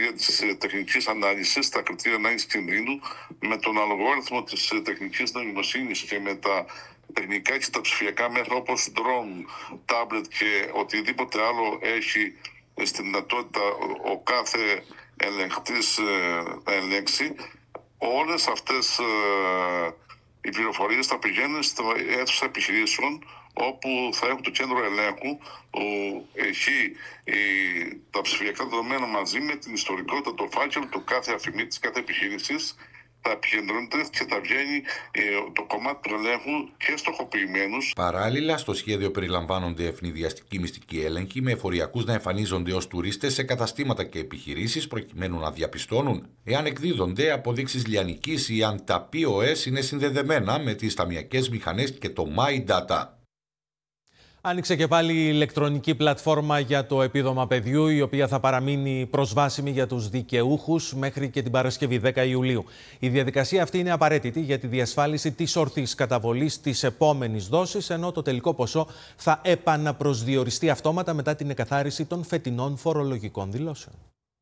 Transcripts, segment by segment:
κριτήρια της τεχνικής ανάλυσης, τα κριτήρια ανάλυσης κινδύνου, με τον αλγόριθμο της τεχνικής νοημοσύνης και με τα τεχνικά και τα ψηφιακά μέσα όπως drone, tablet και οτιδήποτε άλλο έχει στη δυνατότητα ο κάθε ελεγχτής να ελέγξει, όλες αυτές οι πληροφορίες θα πηγαίνουν στο αίθουσα επιχειρήσεων, όπου θα έχουν το κέντρο ελέγχου, έχει τα ψηφιακά δεδομένα μαζί με την ιστορικότητα, το φάκελο του κάθε αφημίτης, κάθε επιχείρησης, θα επικεντρώνεται και θα βγαίνει το κομμάτι του ελέγχου και στοχοποιημένους. Παράλληλα, στο σχέδιο περιλαμβάνονται ευνηδιαστικοί μυστικοί έλεγχοι με εφοριακούς να εμφανίζονται ως τουρίστες σε καταστήματα και επιχειρήσεις προκειμένου να διαπιστώνουν εάν εκδίδονται αποδείξεις λιανικής ή αν τα POS είναι συνδεδεμένα με τις ταμιακές μηχανές και το My Data. Άνοιξε και πάλι η ηλεκτρονική πλατφόρμα για το επίδομα παιδιού, η οποία θα παραμείνει προσβάσιμη για τους δικαιούχους μέχρι και την Παρασκευή 10 Ιουλίου. Η διαδικασία αυτή είναι απαραίτητη για τη διασφάλιση της ορθής καταβολής της επόμενης δόσης, ενώ το τελικό ποσό θα επαναπροσδιοριστεί αυτόματα μετά την εκαθάριση των φετινών φορολογικών δηλώσεων.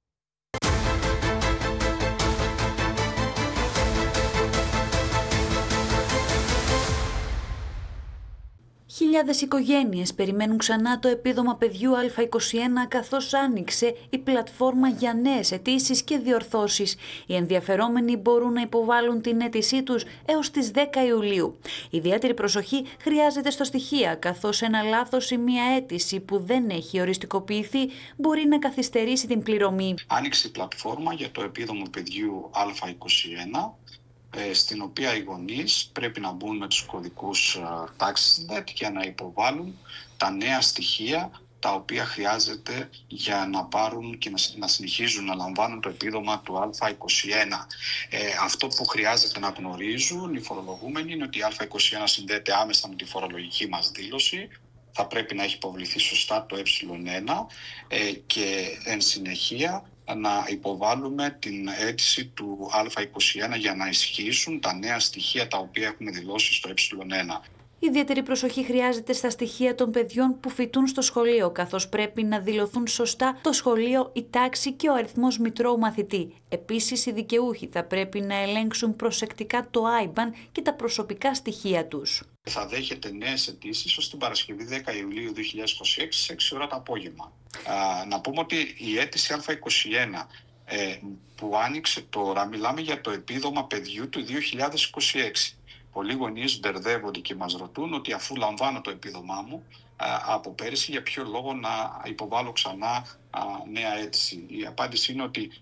Χιλιάδες οικογένειες περιμένουν ξανά το επίδομα παιδιού Α21, καθώς άνοιξε η πλατφόρμα για νέες αιτήσεις και διορθώσεις. Οι ενδιαφερόμενοι μπορούν να υποβάλουν την αίτησή τους έως τις 10 Ιουλίου. Ιδιαίτερη προσοχή χρειάζεται στο στοιχεία, καθώς ένα λάθος ή μια αίτηση που δεν έχει οριστικοποιηθεί μπορεί να καθυστερήσει την πληρωμή. Άνοιξε η πλατφόρμα για το επίδομα παιδιού Α21, στην οποία οι γονείς πρέπει να μπουν με τους κωδικούς TaxNet για να υποβάλουν τα νέα στοιχεία τα οποία χρειάζεται για να πάρουν και να συνεχίζουν να λαμβάνουν το επίδομα του Α21. Αυτό που χρειάζεται να γνωρίζουν οι φορολογούμενοι είναι ότι η Α21 συνδέεται άμεσα με τη φορολογική μας δήλωση. Θα πρέπει να έχει υποβληθεί σωστά το Ε1 και εν συνεχεία να υποβάλουμε την αίτηση του Α21 για να ισχύσουν τα νέα στοιχεία τα οποία έχουμε δηλώσει στο Ε1. Ιδιαίτερη προσοχή χρειάζεται στα στοιχεία των παιδιών που φοιτούν στο σχολείο, καθώς πρέπει να δηλωθούν σωστά το σχολείο, η τάξη και ο αριθμός μητρώου μαθητή. Επίσης, οι δικαιούχοι θα πρέπει να ελέγξουν προσεκτικά το IBAN και τα προσωπικά στοιχεία τους. Θα δέχεται νέες αιτήσεις ως την Παρασκευή 10 Ιουλίου 2026 σε 6 ώρα το απόγευμα. Να πούμε ότι η αίτηση Α21 που άνοιξε τώρα, μιλάμε για το επίδομα παιδιού του 2026. Πολλοί γονείς μπερδεύονται και μας ρωτούν ότι αφού λαμβάνω το επίδομά μου από πέρυσι, για ποιο λόγο να υποβάλω ξανά νέα αίτηση. Η απάντηση είναι ότι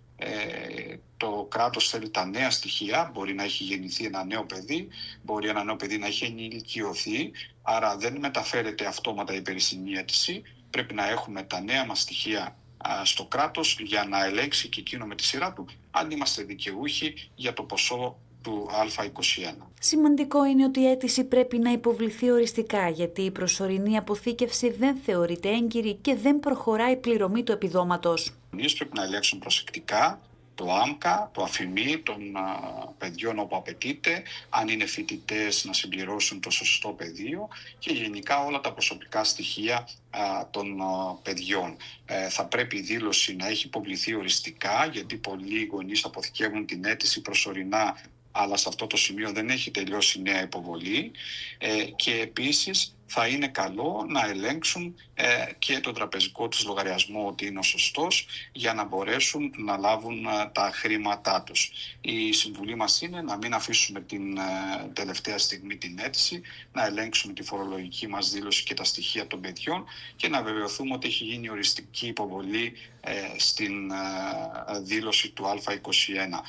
το κράτος θέλει τα νέα στοιχεία. Μπορεί να έχει γεννηθεί ένα νέο παιδί, μπορεί ένα νέο παιδί να έχει ενηλικιωθεί, άρα δεν μεταφέρεται αυτόματα η περσινή αίτηση. Πρέπει να έχουμε τα νέα μας στοιχεία στο κράτος για να ελέγξει και εκείνο με τη σειρά του αν είμαστε δικαιούχοι για το ποσό του Α21. Σημαντικό είναι ότι η αίτηση πρέπει να υποβληθεί οριστικά, γιατί η προσωρινή αποθήκευση δεν θεωρείται έγκυρη και δεν προχωράει η πληρωμή του επιδόματος. Οι πρέπει να ελέγξουν προσεκτικά το ΆΜΚΑ, το αφημί των παιδιών όπου απαιτείται, αν είναι φοιτητές να συμπληρώσουν το σωστό πεδίο και γενικά όλα τα προσωπικά στοιχεία των παιδιών. Θα πρέπει η δήλωση να έχει υποβληθεί οριστικά, γιατί πολλοί γονείς αποθηκεύουν την αίτηση προσωρινά, αλλά σε αυτό το σημείο δεν έχει τελειώσει νέα υποβολή και επίσης θα είναι καλό να ελέγξουν και τον τραπεζικό τους λογαριασμό ότι είναι ο σωστός για να μπορέσουν να λάβουν τα χρήματά τους. Η συμβουλή μας είναι να μην αφήσουμε την τελευταία στιγμή την αίτηση, να ελέγξουμε τη φορολογική μας δήλωση και τα στοιχεία των παιδιών και να βεβαιωθούμε ότι έχει γίνει οριστική υποβολή στην δήλωση του Α21.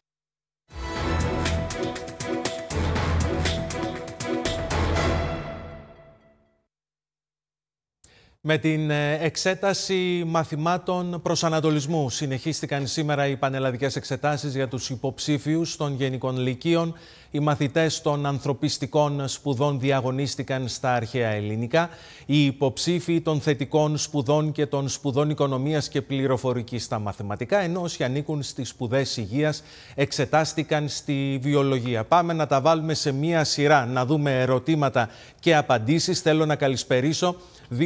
Με την εξέταση μαθημάτων προσανατολισμού συνεχίστηκαν σήμερα οι πανελλαδικές εξετάσεις για τους υποψήφιους των Γενικών Λυκείων. Οι μαθητές των ανθρωπιστικών σπουδών διαγωνίστηκαν στα αρχαία ελληνικά. Οι υποψήφοι των θετικών σπουδών και των σπουδών οικονομίας και πληροφορικής στα μαθηματικά, ενώ όσοι ανήκουν στις σπουδές υγείας εξετάστηκαν στη βιολογία. Πάμε να τα βάλουμε σε μία σειρά, να δούμε ερωτήματα και απαντήσεις. Θέλω να καλησπερίσω